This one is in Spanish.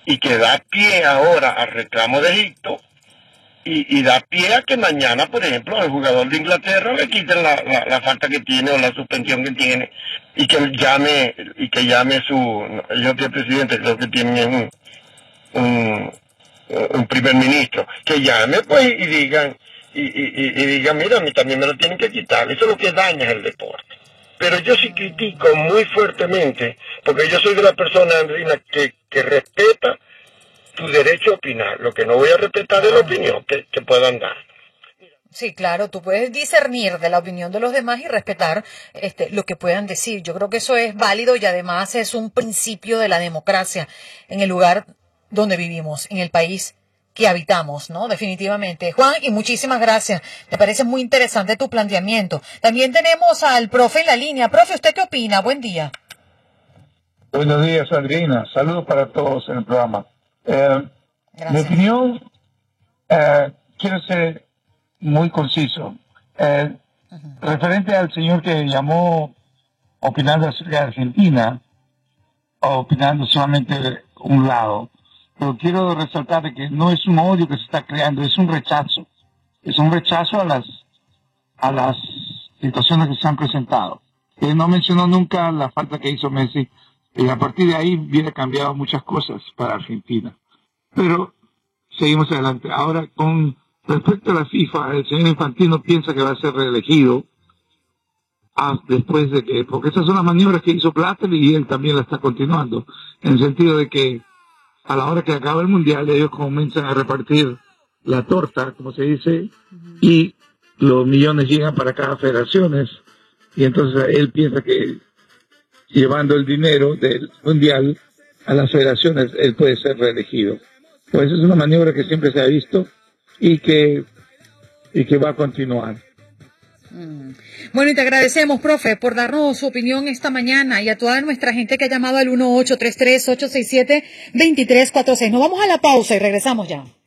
y que da pie ahora al reclamo de Egipto y da pie a que mañana, por ejemplo, al jugador de Inglaterra le quiten la falta que tiene o la suspensión que tiene y que llame ellos que presidente creo que tienen un primer ministro, que llame pues y digan, mira, a mí también me lo tienen que quitar. Eso es lo que daña el deporte. Pero yo sí critico muy fuertemente, porque yo soy de la persona, Andrina, que respeta tu derecho a opinar. Lo que no voy a respetar es la opinión que puedan dar. Sí, claro, tú puedes discernir de la opinión de los demás y respetar lo que puedan decir. Yo creo que eso es válido y además es un principio de la democracia en el lugar donde vivimos, en el país que habitamos, ¿no? Definitivamente. Juan, y muchísimas gracias. Me parece muy interesante tu planteamiento. También tenemos al profe en la línea. Profe, ¿usted qué opina? Buen día. Buenos días, Andrina. Saludos para todos en el programa. Mi opinión, quiero ser muy conciso. Referente al señor que llamó opinando acerca de Argentina, o opinando solamente un lado, pero quiero resaltar de que no es un odio que se está creando, es un rechazo. Es un rechazo a las situaciones que se han presentado. Él no mencionó nunca la falta que hizo Messi, y a partir de ahí viene cambiado muchas cosas para Argentina. Pero seguimos adelante. Ahora, con respecto a la FIFA, el señor Infantino piensa que va a ser reelegido después de que, porque esas son las maniobras que hizo Blatter y él también la está continuando, en el sentido de que a la hora que acaba el Mundial ellos comienzan a repartir la torta, como se dice, y los millones llegan para cada federaciones, y entonces él piensa que llevando el dinero del Mundial a las federaciones él puede ser reelegido. Pues es una maniobra que siempre se ha visto y que va a continuar. Bueno, y te agradecemos, profe, por darnos su opinión esta mañana y a toda nuestra gente que ha llamado al 1833-867-2346. Nos vamos a la pausa y regresamos ya.